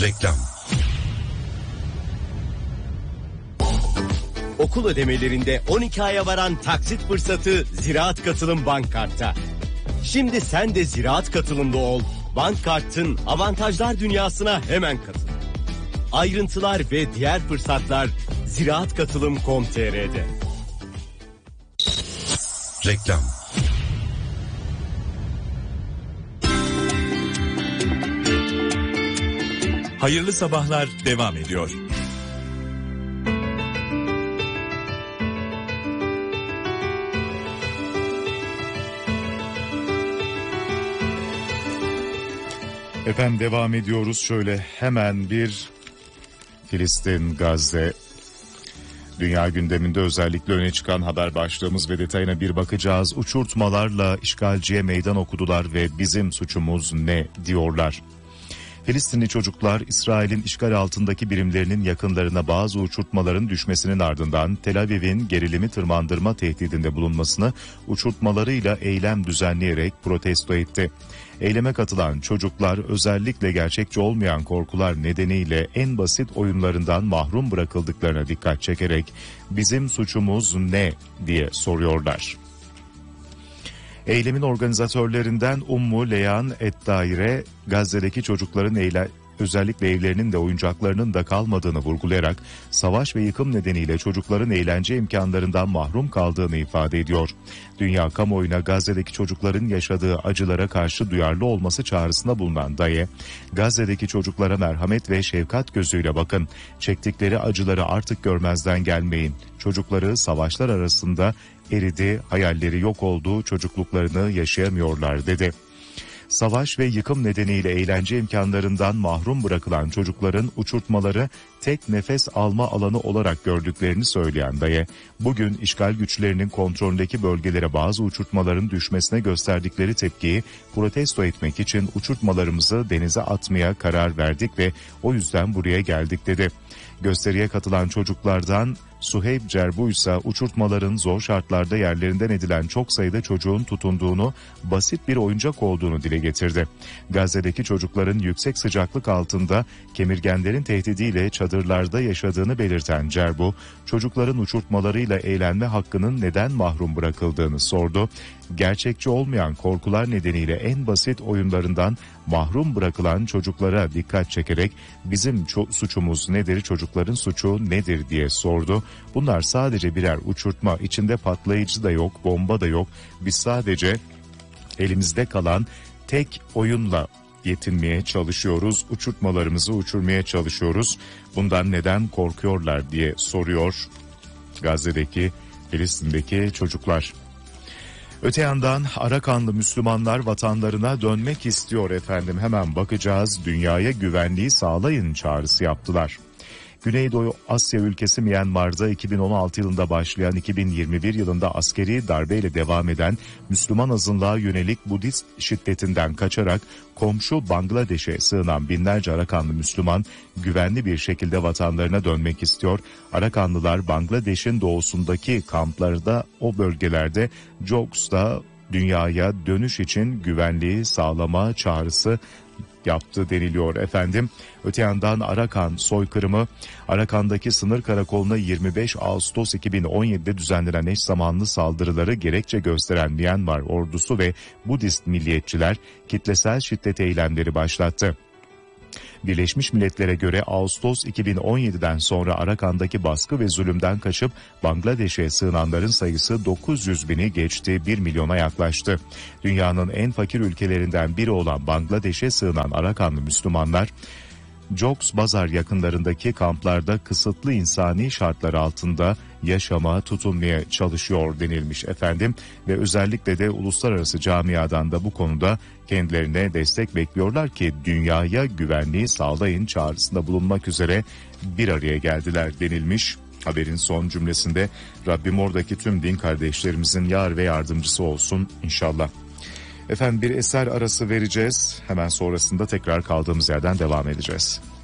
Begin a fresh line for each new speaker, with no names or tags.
Reklam.
Okul ödemelerinde 12 aya varan taksit fırsatı Ziraat Katılım Bankkart'ta. Şimdi sen de Ziraat Katılım'da ol. Bankkart'ın avantajlar dünyasına hemen katıl. Ayrıntılar ve diğer fırsatlar ziraatkatılım.com.tr'de.
Reklam.
Hayırlı sabahlar devam ediyor.
Efendim devam ediyoruz. Şöyle hemen bir Filistin, Gazze, dünya gündeminde özellikle öne çıkan haber başlığımız ve detayına bir bakacağız. Uçurtmalarla işgalciye meydan okudular ve bizim suçumuz ne diyorlar. Filistinli çocuklar İsrail'in işgal altındaki birimlerinin yakınlarına bazı uçurtmaların düşmesinin ardından Tel Aviv'in gerilimi tırmandırma tehdidinde bulunmasını uçurtmalarıyla eylem düzenleyerek protesto etti. Eyleme katılan çocuklar özellikle gerçekçi olmayan korkular nedeniyle en basit oyunlarından mahrum bırakıldıklarına dikkat çekerek bizim suçumuz ne diye soruyorlar. Eylemin organizatörlerinden Ummu Leyan Eddaire, Gazze'deki çocukların özellikle evlerinin de oyuncaklarının da kalmadığını vurgulayarak savaş ve yıkım nedeniyle çocukların eğlence imkanlarından mahrum kaldığını ifade ediyor. Dünya kamuoyuna Gazze'deki çocukların yaşadığı acılara karşı duyarlı olması çağrısında bulunan Daye, Gazze'deki çocuklara merhamet ve şefkat gözüyle bakın, çektikleri acıları artık görmezden gelmeyin, çocukları savaşlar arasında eridi, hayalleri yok oldu, çocukluklarını yaşayamıyorlar dedi. Savaş ve yıkım nedeniyle eğlence imkanlarından mahrum bırakılan çocukların uçurtmaları tek nefes alma alanı olarak gördüklerini söyleyen Daye, bugün işgal güçlerinin kontrolündeki bölgelere bazı uçurtmaların düşmesine gösterdikleri tepkiyi protesto etmek için uçurtmalarımızı denize atmaya karar verdik ve o yüzden buraya geldik dedi. Gösteriye katılan çocuklardan Suheyb Cerbu ise uçurtmaların zor şartlarda yerlerinden edilen çok sayıda çocuğun tutunduğunu, basit bir oyuncak olduğunu dile getirdi. Gazze'deki çocukların yüksek sıcaklık altında kemirgenlerin tehdidiyle çadırlarda yaşadığını belirten Cerbu, çocukların uçurtmalarıyla eğlenme hakkının neden mahrum bırakıldığını sordu. Gerçekçi olmayan korkular nedeniyle en basit oyunlarından mahrum bırakılan çocuklara dikkat çekerek bizim suçumuz nedir, çocukların suçu nedir diye sordu. Bunlar sadece birer uçurtma, içinde patlayıcı da yok, bomba da yok. Biz sadece elimizde kalan tek oyunla yetinmeye çalışıyoruz, uçurtmalarımızı uçurmaya çalışıyoruz. Bundan neden korkuyorlar diye soruyor Gazze'deki, Filistin'deki çocuklar. Öte yandan Arakanlı Müslümanlar vatanlarına dönmek istiyor efendim. Hemen bakacağız. Dünyaya güvenliği sağlayın çağrısı yaptılar. Güneydoğu Asya ülkesi Myanmar'da 2016 yılında başlayan 2021 yılında askeri darbeyle devam eden Müslüman azınlığa yönelik Budist şiddetinden kaçarak komşu Bangladeş'e sığınan binlerce Arakanlı Müslüman güvenli bir şekilde vatanlarına dönmek istiyor. Arakanlılar Bangladeş'in doğusundaki kamplarda, o bölgelerde Jogs'ta dünyaya dönüş için güvenliği sağlama çağrısı yaptı deniliyor efendim. Öte yandan Arakan soykırımı, Arakan'daki sınır karakoluna 25 Ağustos 2017'de düzenlenen eş zamanlı saldırıları gerekçe gösteren Myanmar ordusu ve Budist milliyetçiler kitlesel şiddet eylemleri başlattı. Birleşmiş Milletler'e göre Ağustos 2017'den sonra Arakan'daki baskı ve zulümden kaçıp Bangladeş'e sığınanların sayısı 900 bini geçti, 1 milyona yaklaştı. Dünyanın en fakir ülkelerinden biri olan Bangladeş'e sığınan Arakanlı Müslümanlar, Cox's Bazar yakınlarındaki kamplarda kısıtlı insani şartlar altında yaşama tutunmaya çalışıyor denilmiş efendim ve özellikle de uluslararası camiadan da bu konuda kendilerine destek bekliyorlar ki dünyaya güvenliği sağlayın çağrısında bulunmak üzere bir araya geldiler denilmiş. Haberin son cümlesinde Rabbim oradaki tüm din kardeşlerimizin yar ve yardımcısı olsun inşallah. Efendim bir eser arası vereceğiz. Hemen sonrasında tekrar kaldığımız yerden devam edeceğiz.